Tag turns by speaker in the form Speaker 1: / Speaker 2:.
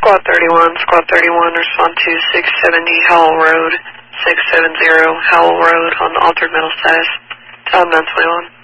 Speaker 1: Squad 31, respond to 670 Howell Road, 670 Howell Road on altered mental status. Time 921.